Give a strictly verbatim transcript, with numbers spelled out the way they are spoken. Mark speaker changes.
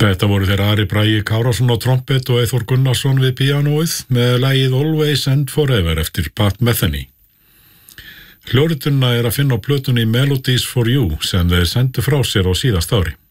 Speaker 1: Þetta voru þeirra Ari Bragi Kárason á trompet og Eyþór Gunnarsson við píanóið með lagið Always and Forever eftir Pat Metheny. Hljóritunna er að finna á plötunni Melodies for You sem þeir sendu frá sér á síðast ári.